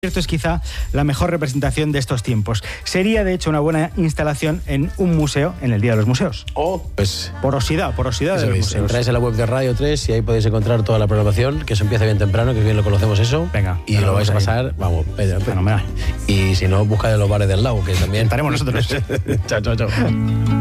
es quizá la mejor representación de estos tiempos. Sería, de hecho, una buena instalación en un museo, en el Día de los Museos. Pues Porosidad de los museos. Entráis en la web de Radio 3 y ahí podéis encontrar toda la programación, que se empieza bien temprano, que bien lo conocemos eso. Venga. Y lo vais a pasar, vamos, fenomenal. Y si no, buscad en los bares del lado, que también estaremos nosotros. Chao.